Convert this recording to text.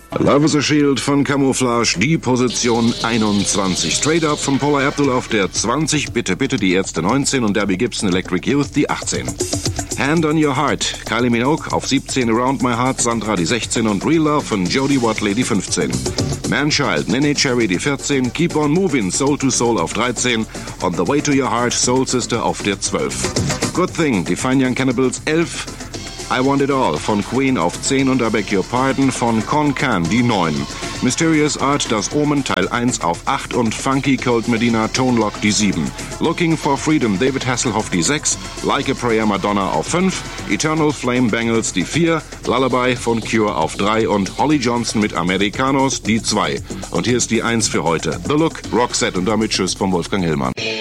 Love is a Shield von Camouflage, die Position 21. Straight Up von Paula Abdul auf der 20, bitte, bitte, die Ärzte 19 und Debbie Gibson Electric Youth die 18. Hand on Your Heart, Kylie Minogue auf 17, Around My Heart, Sandra die 16 und Real Love von Jodie Watley die 15. Manchild, Nene Cherry die 14, Keep on Moving, Soul to Soul auf 13, On the Way to Your Heart, Soul Sister auf der 12. Good Thing, die Fine Young Cannibals 11, I Want It All von Queen auf 10 und I Beg Your Pardon von Con Can die 9. Mysterious Art, das Omen Teil 1 auf 8 und Funky Cold Medina Tone Lock die 7. Looking for Freedom David Hasselhoff die 6, Like a Prayer Madonna auf 5, Eternal Flame Bangles die 4, Lullaby von Cure auf 3 und Holly Johnson mit Americanos die 2. Und hier ist die 1 für heute. The Look, Roxette und damit Tschüss vom Wolfgang Hillmann.